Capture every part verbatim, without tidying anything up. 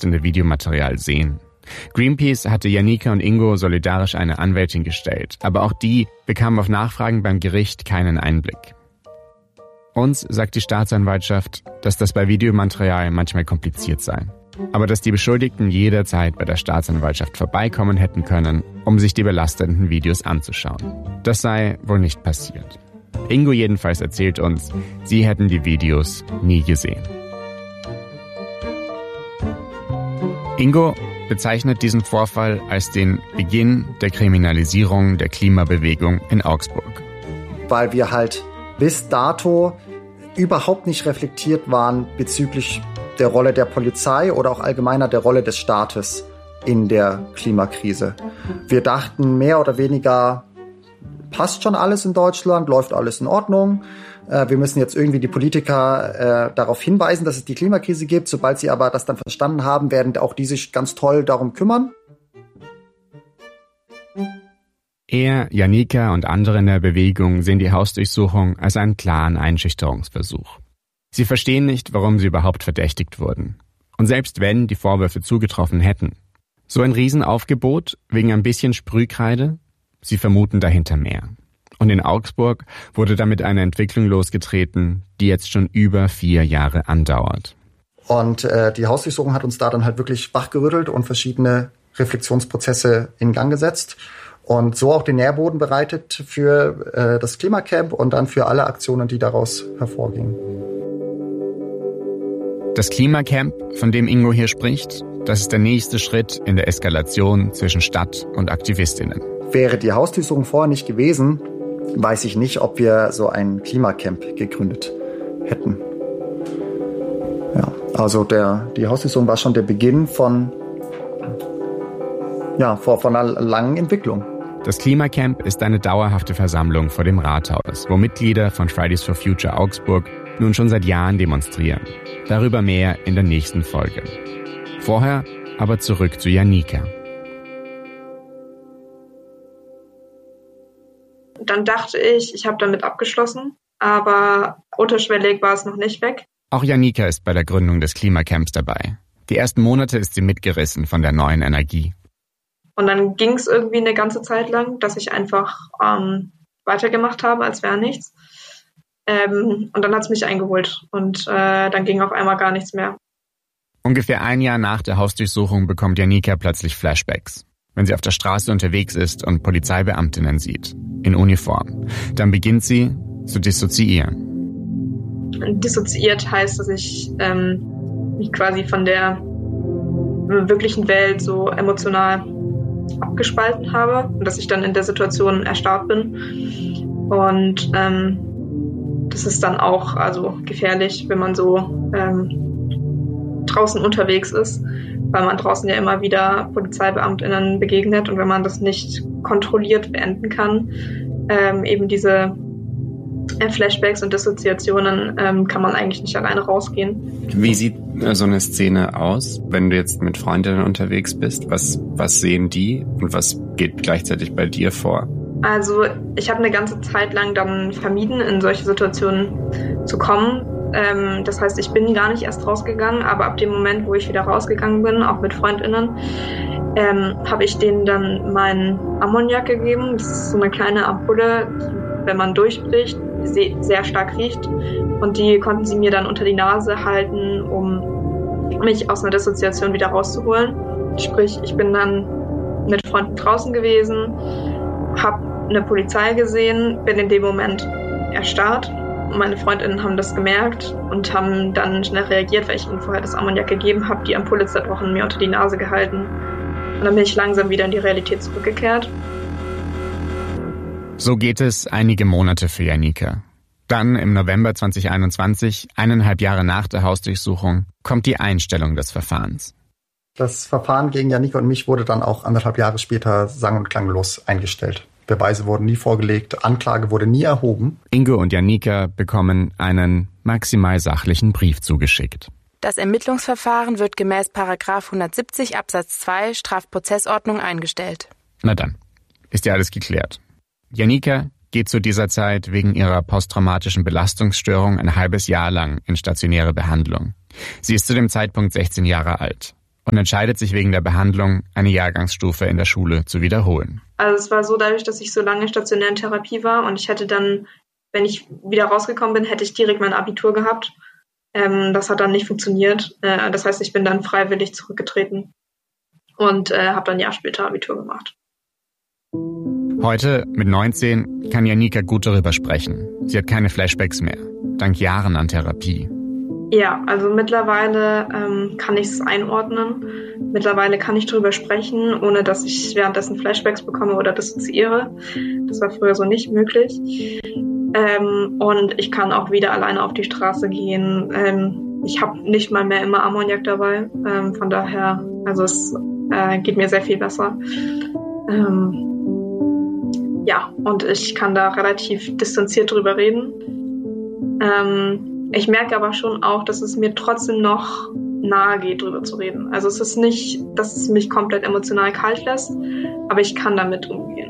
belastende Videomaterial sehen. Greenpeace hatte Janica und Ingo solidarisch eine Anwältin gestellt, aber auch die bekamen auf Nachfragen beim Gericht keinen Einblick. Uns sagt die Staatsanwaltschaft, dass das bei Videomaterial manchmal kompliziert sei, aber dass die Beschuldigten jederzeit bei der Staatsanwaltschaft vorbeikommen hätten können, um sich die belastenden Videos anzuschauen. Das sei wohl nicht passiert. Ingo jedenfalls erzählt uns, sie hätten die Videos nie gesehen. Ingo bezeichnet diesen Vorfall als den Beginn der Kriminalisierung der Klimabewegung in Augsburg. Weil wir halt bis dato überhaupt nicht reflektiert waren bezüglich der Rolle der Polizei oder auch allgemeiner der Rolle des Staates in der Klimakrise. Wir dachten mehr oder weniger, passt schon alles in Deutschland, läuft alles in Ordnung. Wir müssen jetzt irgendwie die Politiker äh, darauf hinweisen, dass es die Klimakrise gibt. Sobald sie aber das dann verstanden haben, werden auch die sich ganz toll darum kümmern. Er, Janica und andere in der Bewegung sehen die Hausdurchsuchung als einen klaren Einschüchterungsversuch. Sie verstehen nicht, warum sie überhaupt verdächtigt wurden. Und selbst wenn die Vorwürfe zugetroffen hätten. So ein Riesenaufgebot wegen ein bisschen Sprühkreide? Sie vermuten dahinter mehr. Und in Augsburg wurde damit eine Entwicklung losgetreten, die jetzt schon über vier Jahre andauert. Und äh, die Hausdurchsuchung hat uns da dann halt wirklich wachgerüttelt und verschiedene Reflexionsprozesse in Gang gesetzt. Und so auch den Nährboden bereitet für äh, das Klimacamp und dann für alle Aktionen, die daraus hervorgingen. Das Klimacamp, von dem Ingo hier spricht, das ist der nächste Schritt in der Eskalation zwischen Stadt und AktivistInnen. Wäre die Hausdurchsuchung vorher nicht gewesen, weiß ich nicht, ob wir so ein Klimacamp gegründet hätten. Ja, also der, die Hausdurchsuchung war schon der Beginn von, ja, von einer langen Entwicklung. Das Klimacamp ist eine dauerhafte Versammlung vor dem Rathaus, wo Mitglieder von Fridays for Future Augsburg nun schon seit Jahren demonstrieren. Darüber mehr in der nächsten Folge. Vorher aber zurück zu Janica. Dann dachte ich, ich habe damit abgeschlossen, aber unterschwellig war es noch nicht weg. Auch Janica ist bei der Gründung des Klimacamps dabei. Die ersten Monate ist sie mitgerissen von der neuen Energie. Und dann ging es irgendwie eine ganze Zeit lang, dass ich einfach ähm, weitergemacht habe, als wäre nichts. Ähm, und dann hat es mich eingeholt und äh, dann ging auf einmal gar nichts mehr. Ungefähr ein Jahr nach der Hausdurchsuchung bekommt Janica plötzlich Flashbacks. Wenn sie auf der Straße unterwegs ist und Polizeibeamtinnen sieht, in Uniform, dann beginnt sie zu dissoziieren. Dissoziiert heißt, dass ich ähm, mich quasi von der wirklichen Welt so emotional abgespalten habe und dass ich dann in der Situation erstarrt bin. Und ähm, das ist dann auch also gefährlich, wenn man so ähm, draußen unterwegs ist, weil man draußen ja immer wieder PolizeibeamtInnen begegnet und wenn man das nicht kontrolliert beenden kann, ähm, eben diese äh, Flashbacks und Dissoziationen, ähm, kann man eigentlich nicht alleine rausgehen. Wie sieht so eine Szene aus, wenn du jetzt mit Freundinnen unterwegs bist? Was, was sehen die und was geht gleichzeitig bei dir vor? Also ich habe eine ganze Zeit lang dann vermieden, in solche Situationen zu kommen. Ähm, das heißt, ich bin gar nicht erst rausgegangen, aber ab dem Moment, wo ich wieder rausgegangen bin, auch mit FreundInnen, ähm, habe ich denen dann meinen Ammoniak gegeben. Das ist so eine kleine Ampulle, die, wenn man durchbricht, sehr stark riecht. Und die konnten sie mir dann unter die Nase halten, um mich aus einer Dissoziation wieder rauszuholen. Sprich, ich bin dann mit Freunden draußen gewesen, habe eine Polizei gesehen, bin in dem Moment erstarrt. Meine Freundinnen haben das gemerkt und haben dann schnell reagiert, weil ich ihnen vorher das Ammoniak gegeben habe, die Ampulle zerbrochen, mir unter die Nase gehalten. Und dann bin ich langsam wieder in die Realität zurückgekehrt. So geht es einige Monate für Janica. Dann im November zwanzig einundzwanzig, eineinhalb Jahre nach der Hausdurchsuchung, kommt die Einstellung des Verfahrens. Das Verfahren gegen Janica und mich wurde dann auch anderthalb Jahre später sang- und klanglos eingestellt. Beweise wurden nie vorgelegt, Anklage wurde nie erhoben. Ingo und Janica bekommen einen maximal sachlichen Brief zugeschickt. Das Ermittlungsverfahren wird gemäß Paragraph hundertsiebzig Absatz zwei Strafprozessordnung eingestellt. Na dann, ist ja alles geklärt. Janica geht zu dieser Zeit wegen ihrer posttraumatischen Belastungsstörung ein halbes Jahr lang in stationäre Behandlung. Sie ist zu dem Zeitpunkt sechzehn Jahre alt. und entscheidet sich wegen der Behandlung, eine Jahrgangsstufe in der Schule zu wiederholen. Also es war so, dadurch, dass ich so lange stationär in Therapie war und ich hätte dann, wenn ich wieder rausgekommen bin, hätte ich direkt mein Abitur gehabt. Ähm, das hat dann nicht funktioniert. Äh, das heißt, ich bin dann freiwillig zurückgetreten und äh, habe dann ein Jahr später Abitur gemacht. Heute, mit neunzehn, kann Janika gut darüber sprechen. Sie hat keine Flashbacks mehr, dank Jahren an Therapie. Ja, also mittlerweile ähm, kann ich es einordnen. Mittlerweile kann ich darüber sprechen, ohne dass ich währenddessen Flashbacks bekomme oder dissoziiere. Das war früher so nicht möglich. Ähm, und ich kann auch wieder alleine auf die Straße gehen. Ähm, ich habe nicht mal mehr immer Ammoniak dabei. Ähm, von daher, also es äh, geht mir sehr viel besser. Ähm, ja, und ich kann da relativ distanziert drüber reden. Ähm, ich merke aber schon auch, dass es mir trotzdem noch nahe geht, drüber zu reden. Also es ist nicht, dass es mich komplett emotional kalt lässt, aber ich kann damit umgehen.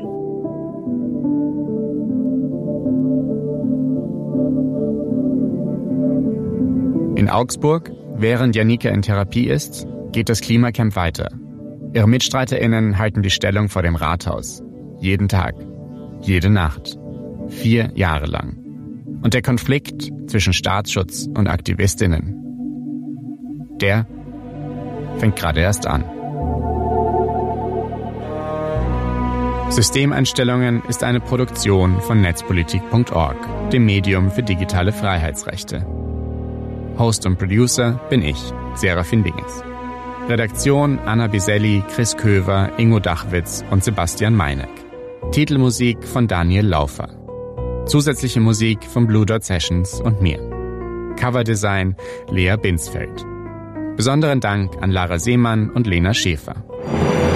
In Augsburg, während Janika in Therapie ist, geht das Klimacamp weiter. Ihre MitstreiterInnen halten die Stellung vor dem Rathaus. Jeden Tag. Jede Nacht. Vier Jahre lang. Und der Konflikt zwischen Staatsschutz und AktivistInnen, der fängt gerade erst an. Systemeinstellungen ist eine Produktion von netzpolitik punkt org, dem Medium für digitale Freiheitsrechte. Host und Producer bin ich, Serafin Dinges. Redaktion Anna Biselli, Chris Köver, Ingo Dachwitz und Sebastian Meineck. Titelmusik von Daniel Laufer. Zusätzliche Musik von Blue Dot Sessions und mir. Coverdesign Lea Binsfeld. Besonderen Dank an Lara Seemann und Lena Schäfer.